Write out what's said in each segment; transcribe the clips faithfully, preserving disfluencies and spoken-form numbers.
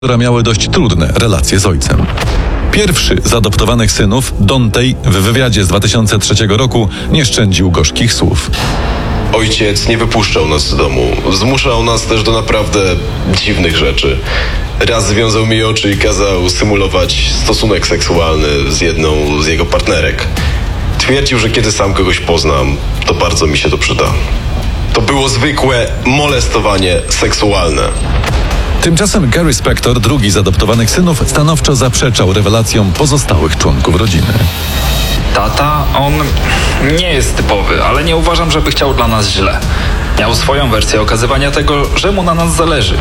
które miały dość trudne relacje z ojcem. Pierwszy z adoptowanych synów, Dante, w wywiadzie z dwa tysiące trzeciego roku nie szczędził gorzkich słów. Ojciec nie wypuszczał nas z domu. Zmuszał nas też do naprawdę dziwnych rzeczy. Raz związał mi oczy i kazał symulować stosunek seksualny z jedną z jego partnerek. Twierdził, że kiedy sam kogoś poznam, to bardzo mi się to przyda. To było zwykłe molestowanie seksualne. Tymczasem Gary Spector, drugi z adoptowanych synów, stanowczo zaprzeczał rewelacjom pozostałych członków rodziny. Tata, on nie jest typowy, ale nie uważam, żeby chciał dla nas źle. Miał swoją wersję okazywania tego, że mu na nas zależy.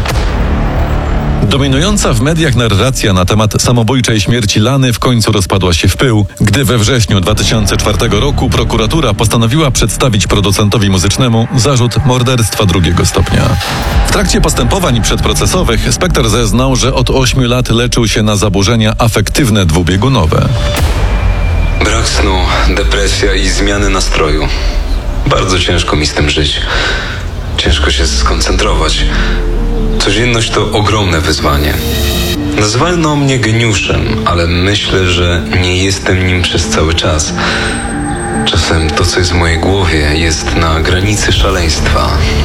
Dominująca w mediach narracja na temat samobójczej śmierci Lany w końcu rozpadła się w pył, gdy we wrześniu dwa tysiące czwartego roku prokuratura postanowiła przedstawić producentowi muzycznemu zarzut morderstwa drugiego stopnia. W trakcie postępowań przedprocesowych Spector zeznał, że od ośmiu lat leczył się na zaburzenia afektywne dwubiegunowe. Brak snu, depresja i zmiany nastroju. Bardzo ciężko mi z tym żyć. Ciężko się skoncentrować. Codzienność to ogromne wyzwanie. Nazwano mnie geniuszem, ale myślę, że nie jestem nim przez cały czas. Czasem to, co jest w mojej głowie, jest na granicy szaleństwa.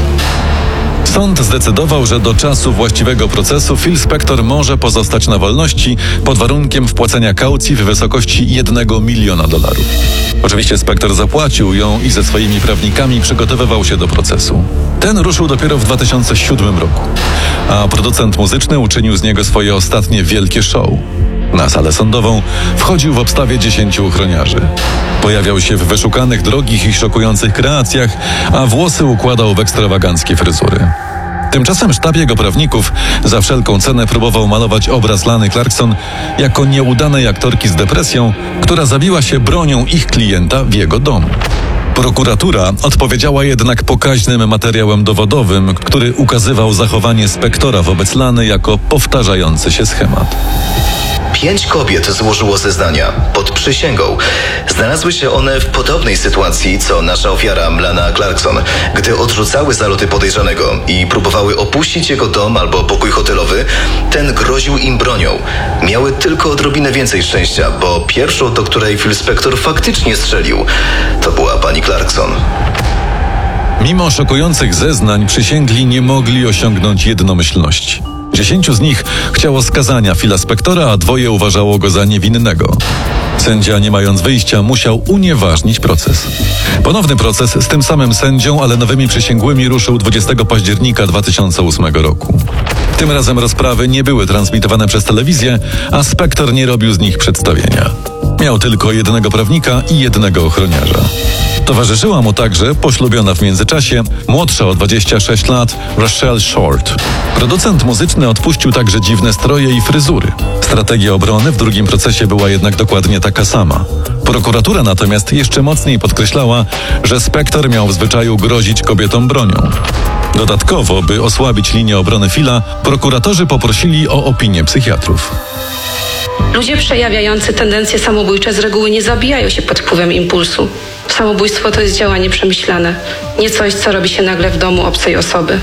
Sąd zdecydował, że do czasu właściwego procesu Phil Spector może pozostać na wolności pod warunkiem wpłacenia kaucji w wysokości jednego miliona dolarów. Oczywiście Spector zapłacił ją i ze swoimi prawnikami przygotowywał się do procesu. Ten ruszył dopiero w dwa tysiące siódmym roku, a producent muzyczny uczynił z niego swoje ostatnie wielkie show. Na salę sądową wchodził w obstawie dziesięciu ochroniarzy. Pojawiał się w wyszukanych, drogich i szokujących kreacjach, a włosy układał w ekstrawaganckie fryzury. Tymczasem sztab jego prawników za wszelką cenę próbował malować obraz Lany Clarkson jako nieudanej aktorki z depresją, która zabiła się bronią ich klienta w jego domu. Prokuratura odpowiedziała jednak pokaźnym materiałem dowodowym, który ukazywał zachowanie Spectora wobec Lany jako powtarzający się schemat. Pięć kobiet złożyło zeznania pod przysięgą. Znalazły się one w podobnej sytuacji, co nasza ofiara Lana Clarkson. Gdy odrzucały zarzuty podejrzanego i próbowały opuścić jego dom albo pokój hotelowy, ten groził im bronią. Miały tylko odrobinę więcej szczęścia, bo pierwszą, do której Phil Spector faktycznie strzelił, to była pani Clarkson. Mimo szokujących zeznań przysięgli nie mogli osiągnąć jednomyślności. Dziesięciu z nich chciało skazania Phila Spectora, a dwoje uważało go za niewinnego. Sędzia, nie mając wyjścia, musiał unieważnić proces. Ponowny proces z tym samym sędzią, ale nowymi przysięgłymi ruszył dwudziestego października dwa tysiące ósmego roku. Tym razem rozprawy nie były transmitowane przez telewizję, a Spector nie robił z nich przedstawienia. Miał tylko jednego prawnika i jednego ochroniarza. Towarzyszyła mu także poślubiona w międzyczasie, młodsza o dwadzieścia sześć lat, Rachelle Short. Producent muzyczny odpuścił także dziwne stroje i fryzury. Strategia obrony w drugim procesie była jednak dokładnie taka sama. Prokuratura natomiast jeszcze mocniej podkreślała, że Spector miał w zwyczaju grozić kobietom bronią. Dodatkowo, by osłabić linię obrony Phila, prokuratorzy poprosili o opinię psychiatrów. Ludzie przejawiający tendencje samobójcze z reguły nie zabijają się pod wpływem impulsu. Samobójstwo to jest działanie przemyślane, nie coś, co robi się nagle w domu obcej osoby.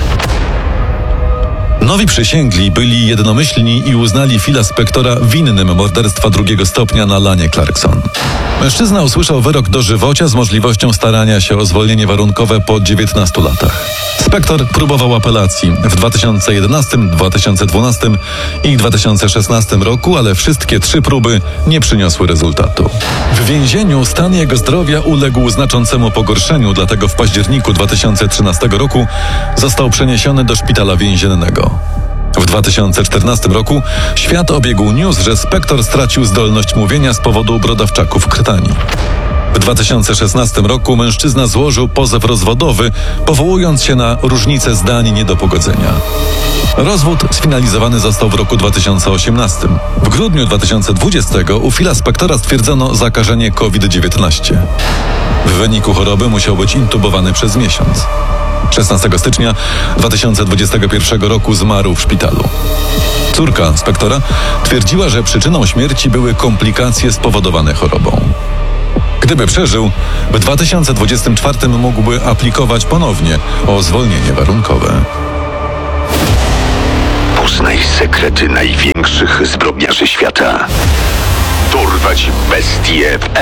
Nowi przysięgli byli jednomyślni i uznali Phila Spectora winnym morderstwa drugiego stopnia na Lanie Clarkson. Mężczyzna usłyszał wyrok dożywocia z możliwością starania się o zwolnienie warunkowe po dziewiętnastu latach. Spector próbował apelacji w dwa tysiące jedenastym, dwa tysiące dwunastym i dwa tysiące szesnastym roku, ale wszystkie trzy próby nie przyniosły rezultatu. W więzieniu stan jego zdrowia uległ znaczącemu pogorszeniu, dlatego w październiku dwa tysiące trzynastego roku został przeniesiony do szpitala więziennego. W dwa tysiące czternastym roku świat obiegł news, że Spector stracił zdolność mówienia z powodu brodawczaków krtani. W dwa tysiące szesnastym roku mężczyzna złożył pozew rozwodowy, powołując się na różnice zdań nie do pogodzenia. Rozwód sfinalizowany został w roku dwa tysiące osiemnastym. W grudniu dwa tysiące dwudziestego u Phila Spectora stwierdzono zakażenie COVID dziewiętnaście. W wyniku choroby musiał być intubowany przez miesiąc. szesnastego stycznia dwa tysiące dwudziestego pierwszego roku zmarł w szpitalu. Córka Spectora twierdziła, że przyczyną śmierci były komplikacje spowodowane chorobą. Gdyby przeżył, w dwa tysiące dwudziestym czwartym mógłby aplikować ponownie o zwolnienie warunkowe. Poznaj sekrety największych zbrodniarzy świata. Dorwać bestie w